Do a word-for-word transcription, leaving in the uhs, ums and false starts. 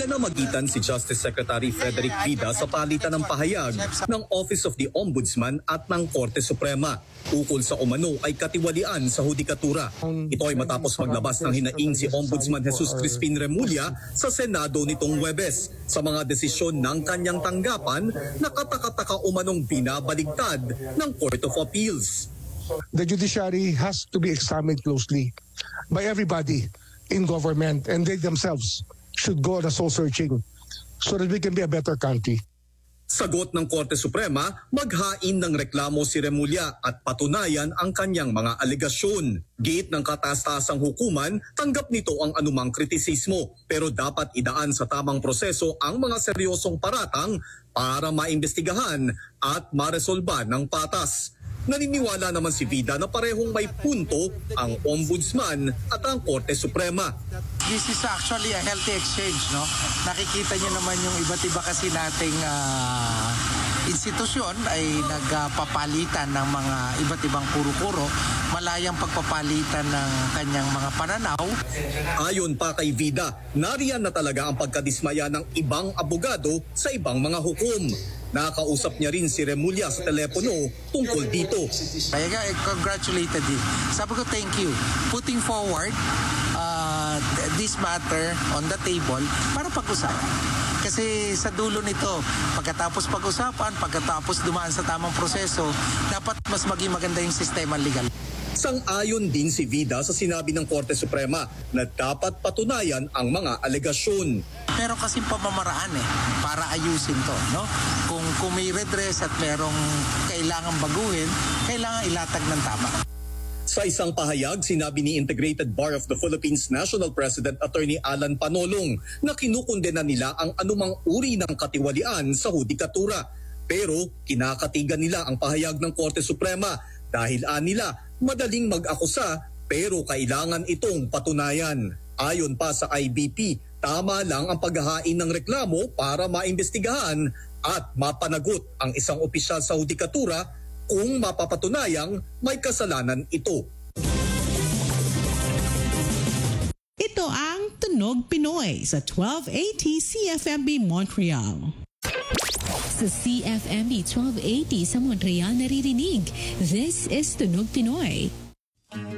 Nanamagitan si Justice Secretary Frederick Vida sa palitan ng pahayag ng Office of the Ombudsman at ng Korte Suprema ukol sa umano ay katiwalian sa hudikatura. Ito ay matapos maglabas ng hinaing si Ombudsman Jesus Crispin Remulla sa Senado nitong Huwebes sa mga desisyon ng kanyang tanggapan na katakataka umanong binabaligtad ng Court of Appeals. The judiciary has to be examined closely by everybody in government, and they themselves should go on a soul searching so that we can be a better country. Sagot ng Korte Suprema, maghain ng reklamo si Remulla at patunayan ang kanyang mga alegasyon. Gate ng kataas-taasang hukuman, tanggap nito ang anumang kritisismo pero dapat idaan sa tamang proseso ang mga seryosong paratang para maimbestigahan at maresolba ng patas. Naniniwala naman si Vida na parehong may punto ang Ombudsman at ang Korte Suprema. This is actually a healthy exchange, no? Nakikita niyo naman yung iba't iba kasi nating uh, institusyon ay nagpapalitan ng mga iba't ibang kuro-kuro, malayang pagpapalitan ng kanyang mga pananaw. Ayon pa kay Vida, nariyan na talaga ang pagkadismaya ng ibang abogado sa ibang mga hukom. Nakausap niya rin si Remulla sa telepono tungkol dito. Kaya I congratulated him. Sabi ko, thank you. Putting forward uh, this matter on the table para pag-usapan. Kasi sa dulo nito, pagkatapos pag-usapan, pagkatapos dumaan sa tamang proseso, dapat mas maging maganda yung sistema legal. Sang-ayon din si Vida sa sinabi ng Korte Suprema na dapat patunayan ang mga alegasyon. Meron kasing pamamaraan eh, para ayusin to, no? Kung, kung may redress at merong kailangan baguhin, kailangan ilatag ng tama. Sa isang pahayag, sinabi ni Integrated Bar of the Philippines National President Attorney Alan Panolong na kinukundena nila ang anumang uri ng katiwalian sa hudikatura. Pero kinakatigan nila ang pahayag ng Korte Suprema dahil anila madaling mag-akusa pero kailangan itong patunayan. Ayon pa sa I B P, tama lang ang paghahain ng reklamo para maimbestigahan at mapanagot ang isang opisyal sa hudikatura kung mapapatunayang may kasalanan ito. Ito ang Tunog Pinoy sa twelve eighty C F M B Montreal. Sa C F M B twelve eighty sa Montreal naririnig, this is Tunog Pinoy.